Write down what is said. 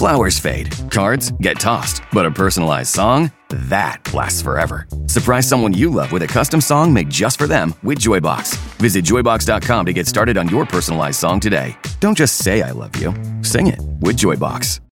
Flowers fade, cards get tossed, but a personalized song? That lasts forever. Surprise someone you love with a custom song made just for them with Joybox. Visit joybox.com to get started on your personalized song today. Don't just say I love you. Sing it with Joybox.